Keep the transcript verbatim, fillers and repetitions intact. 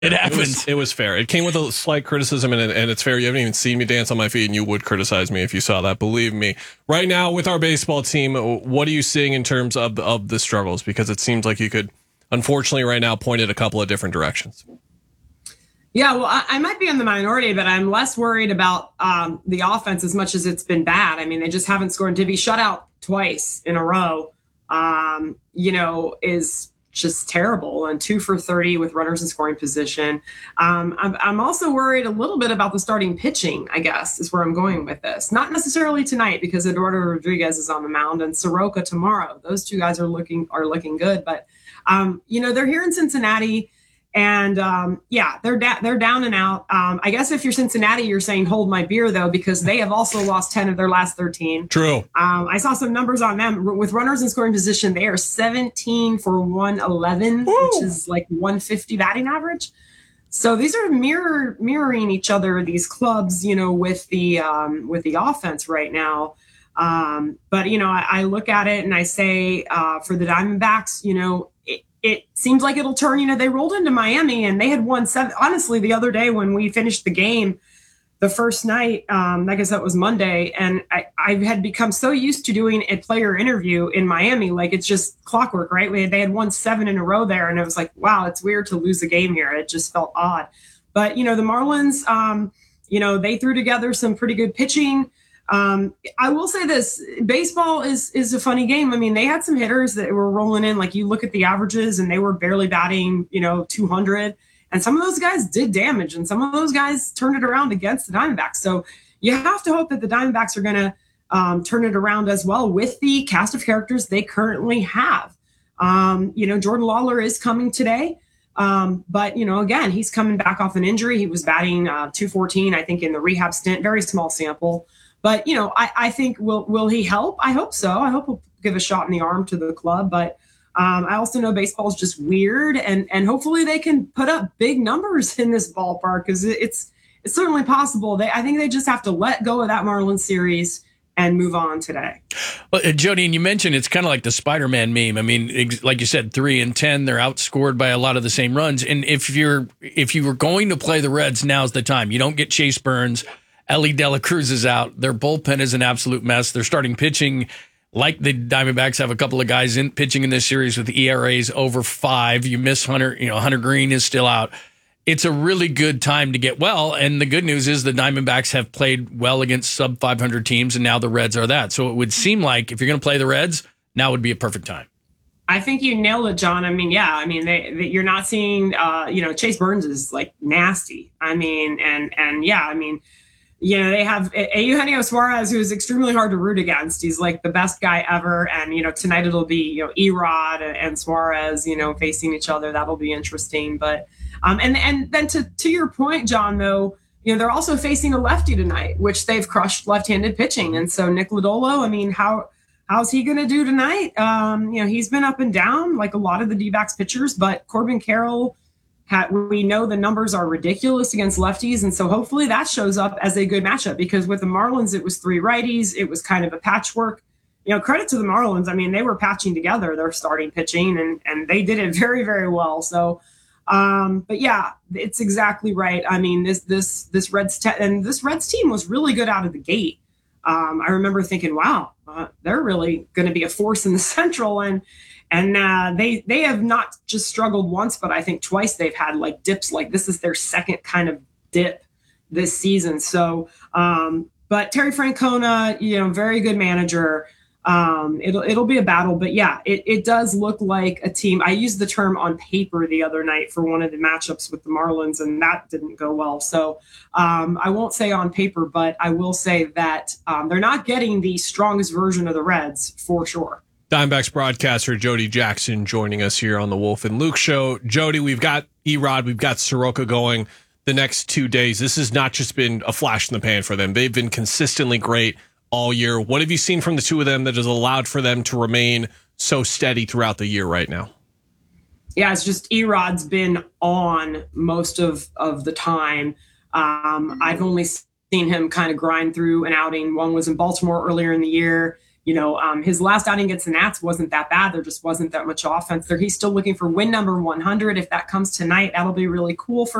It happens. It was, it was fair. It came with a slight criticism, and, and it's fair. You haven't even seen me dance on my feet, and you would criticize me if you saw that. Believe me. Right now, with our baseball team, what are you seeing in terms of of the struggles? Because it seems like you could, unfortunately, right now, point it a couple of different directions. Yeah, well, I, I might be in the minority, but I'm less worried about um, the offense as much as it's been bad. I mean, they just haven't scored. To be shut out twice in a row, um, you know, is just terrible, and two for thirty with runners in scoring position. Um, I'm, I'm also worried a little bit about the starting pitching, I guess, is where I'm going with this. Not necessarily tonight, because Eduardo Rodriguez is on the mound and Soroka tomorrow. Those two guys are looking are looking good. But, um, you know, they're here in Cincinnati. And um, yeah, they're da- they're down and out. Um, I guess if you're Cincinnati, you're saying hold my beer, though, because they have also lost ten of their last thirteen. True. Um, I saw some numbers on them with runners in scoring position. They are seventeen for one eleven, Woo! Which is like one fifty batting average. So these are mirror mirroring each other, these clubs, you know, with the um, with the offense right now. Um, but, you know, I, I look at it and I say uh, for the Diamondbacks, you know, it, it seems like it'll turn. You know, they rolled into Miami and they had won seven. Honestly, the other day when we finished the game, the first night, um, I guess that was Monday, and I, I had become so used to doing a player interview in Miami, like it's just clockwork, right? We, they had won seven in a row there, and it was like, wow, it's weird to lose a game here. It just felt odd. But, you know, the Marlins, um, you know, they threw together some pretty good pitching. Um, I will say this, baseball is is a funny game. I mean, they had some hitters that were rolling in, like you look at the averages and they were barely batting, you know, two hundred. And some of those guys did damage, and some of those guys turned it around against the Diamondbacks. So you have to hope that the Diamondbacks are going to um, turn it around as well with the cast of characters they currently have. Um, you know, Jordan Lawler is coming today. Um, but, you know, again, he's coming back off an injury. He was batting uh, two fourteen, I think, in the rehab stint, very small sample. But, you know, I, I think will will he help? I hope so. I hope he'll give a shot in the arm to the club. But um, I also know baseball is just weird, and and hopefully they can put up big numbers in this ballpark, because it's it's certainly possible. They I think they just have to let go of that Marlins series and move on today. Well, uh, Jody, and you mentioned it's kind of like the Spider-Man meme. I mean, ex- like you said, three and ten, they're outscored by a lot of the same runs. And if you're if you were going to play the Reds, now's the time. You don't get Chase Burns. Ellie De La Cruz is out. Their bullpen is an absolute mess. They're starting pitching like the Diamondbacks have a couple of guys in pitching in this series with E R As over five. You miss Hunter, you know, Hunter Green is still out. It's a really good time to get well. And the good news is the Diamondbacks have played well against sub five hundred teams, and now the Reds are that. So it would seem like if you're going to play the Reds, now would be a perfect time. I think you nailed it, John. I mean, yeah, I mean, they, they, you're not seeing, uh, you know, Chase Burns is like nasty. I mean, and, and yeah, I mean, you know, they have Eugenio Suarez, who is extremely hard to root against. He's like the best guy ever. And, you know, tonight it'll be, you know, Erod and Suarez, you know, facing each other. That'll be interesting. But, um, and, and then to, to your point, John, though, you know, they're also facing a lefty tonight, which they've crushed left-handed pitching. And so Nick Lodolo, I mean, how, how's he going to do tonight? Um, you know, he's been up and down like a lot of the D-backs pitchers, but Corbin Carroll, we know the numbers are ridiculous against lefties, and so hopefully that shows up as a good matchup, because with the Marlins, it was three righties. It was kind of a patchwork. You know, credit to the Marlins. I mean, they were patching together their starting pitching, and, and they did it very, very well. So, um, but yeah, it's exactly right. I mean, this this this Reds te- and this Reds team was really good out of the gate. Um, I remember thinking, wow, uh, they're really going to be a force in the Central, and And uh, they they have not just struggled once, but I think twice they've had like dips. Like this is their second kind of dip this season. So, um, but Terry Francona, you know, very good manager. Um, it'll it'll be a battle, but yeah, it, it does look like a team. I used the term on paper the other night for one of the matchups with the Marlins, and that didn't go well. So um, I won't say on paper, but I will say that um, they're not getting the strongest version of the Reds for sure. Diamondbacks broadcaster Jody Jackson joining us here on the Wolf and Luke show. Jody, we've got Erod, we've got Soroka going the next two days. This has not just been a flash in the pan for them. They've been consistently great all year. What have you seen from the two of them that has allowed for them to remain so steady throughout the year right now? Yeah, it's just Erod's been on most of, of the time. Um, I've only seen him kind of grind through an outing. One was in Baltimore earlier in the year. You know, um, his last outing against the Nats wasn't that bad. There just wasn't that much offense there. He's still looking for win number one hundred. If that comes tonight, that'll be really cool for